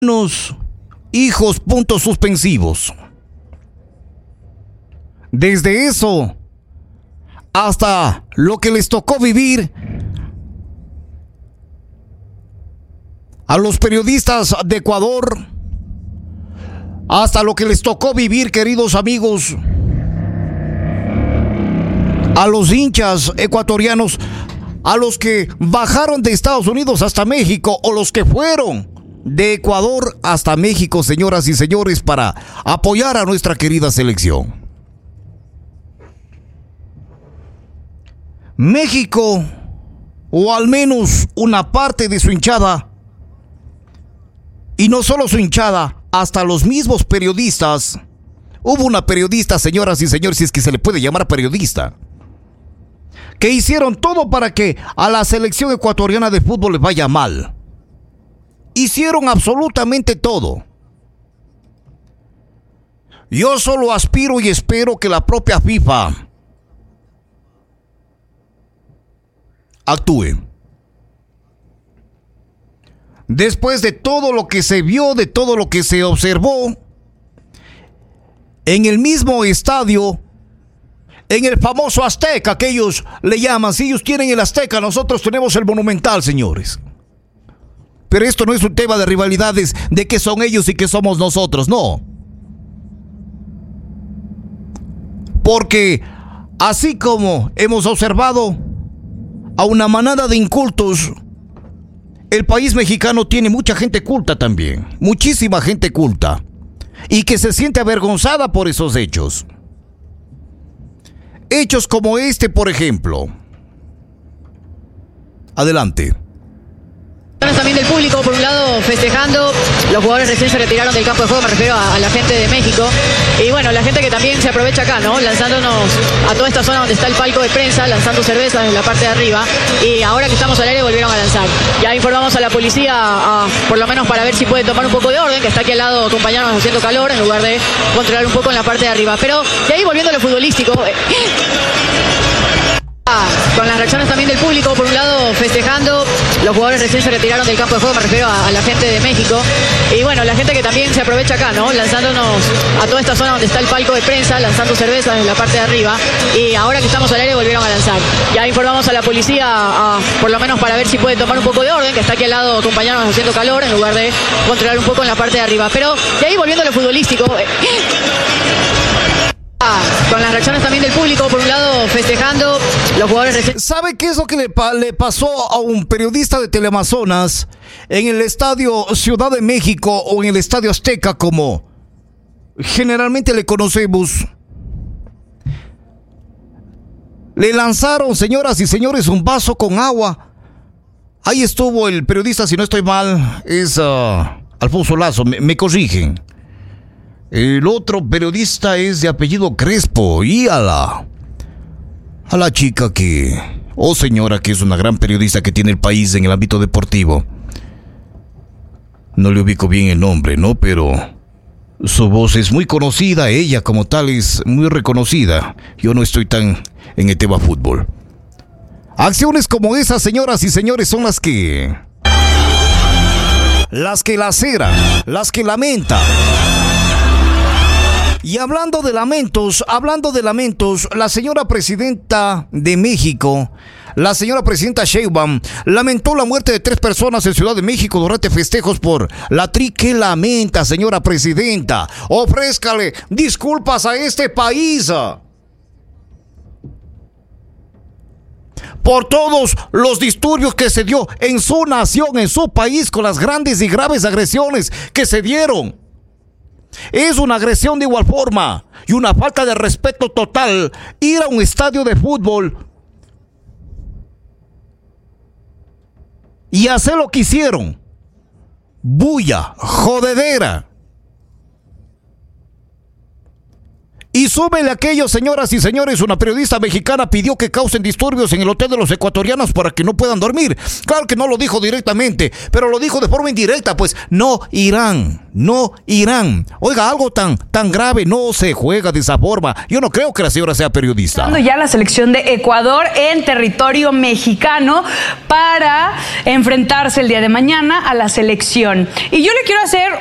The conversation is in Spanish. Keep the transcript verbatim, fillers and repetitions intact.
Nos hijos puntos suspensivos. Desde eso hasta lo que les tocó vivir a los periodistas de Ecuador, hasta lo que les tocó vivir, queridos amigos, a los hinchas ecuatorianos, a los que bajaron de Estados Unidos hasta México o los que fueron de Ecuador hasta México, señoras y señores, para apoyar a nuestra querida selección. México, o al menos una parte de su hinchada, y no solo su hinchada, hasta los mismos periodistas. Hubo una periodista, señoras y señores, si es que se le puede llamar periodista, que hicieron todo para que a la selección ecuatoriana de fútbol les vaya mal. Hicieron absolutamente todo. Yo solo aspiro y espero que la propia FIFA actúe. Después de todo lo que se vio, de todo lo que se observó, en el mismo estadio, en el famoso Azteca, que ellos le llaman, si ellos tienen el Azteca, nosotros tenemos el Monumental, señores. Pero esto no es un tema de rivalidades, de que son ellos y que somos nosotros, no. Porque así como hemos observado a una manada de incultos, el país mexicano tiene mucha gente culta también, muchísima gente culta, y que se siente avergonzada por esos hechos. Hechos como este, por ejemplo. Adelante. También del público, por un lado festejando, los jugadores recién se retiraron del campo de juego, me refiero a, a la gente de México, y bueno, la gente que también se aprovecha acá, ¿no? Lanzándonos a toda esta zona donde está el palco de prensa, lanzando cervezas en la parte de arriba, y ahora que estamos al aire volvieron a lanzar. Ya informamos a la policía, a, por lo menos para ver si puede tomar un poco de orden, que está aquí al lado acompañarnos haciendo calor, en lugar de controlar un poco en la parte de arriba. Pero de ahí volviendo a lo futbolístico, eh, con las reacciones también del público, por un lado festejando, los jugadores recién se retiraron del campo de juego, me refiero a, a la gente de México, y bueno, la gente que también se aprovecha acá, ¿no? Lanzándonos a toda esta zona donde está el palco de prensa, lanzando cervezas en la parte de arriba, y ahora que estamos al aire volvieron a lanzar. Ya informamos a la policía, a, por lo menos para ver si puede tomar un poco de orden, que está aquí al lado acompañarnos haciendo calor, en lugar de controlar un poco en la parte de arriba. Pero de ahí volviendo a lo futbolístico, eh, con las reacciones también del público, por un lado festejando, los jugadores recién... ¿Sabe qué es lo que le, pa- le pasó a un periodista de Teleamazonas en el estadio Ciudad de México o en el estadio Azteca, como generalmente le conocemos? Le lanzaron, señoras y señores, un vaso con agua. Ahí estuvo el periodista, si no estoy mal, es uh, Alfonso Lazo, me, me corrigen. El otro periodista es de apellido Crespo, y a la, a la chica que, oh señora, que es una gran periodista que tiene el país en el ámbito deportivo. No le ubico bien el nombre, ¿no? Pero su voz es muy conocida, ella como tal es muy reconocida. Yo no estoy tan en el tema fútbol. Acciones como esas, señoras y señores, son las que... Las que laceran, las que lamentan. Y hablando de lamentos, hablando de lamentos, la señora presidenta de México, la señora presidenta Sheinbaum, lamentó la muerte de tres personas en Ciudad de México durante festejos por la tri. ¿Qué lamenta, señora presidenta? Ofrézcale disculpas a este país por todos los disturbios que se dio en su nación, en su país, con las grandes y graves agresiones que se dieron. Es una agresión de igual forma y una falta de respeto total ir a un estadio de fútbol y hacer lo que hicieron. Bulla, jodedera. Y súbele aquello, señoras y señores, una periodista mexicana pidió que causen disturbios en el hotel de los ecuatorianos para que no puedan dormir. Claro que no lo dijo directamente, pero lo dijo de forma indirecta, pues no irán, no irán. Oiga, algo tan, tan grave no se juega de esa forma. Yo no creo que la señora sea periodista. Ya la selección de Ecuador en territorio mexicano para enfrentarse el día de mañana a la selección. Y yo le quiero hacer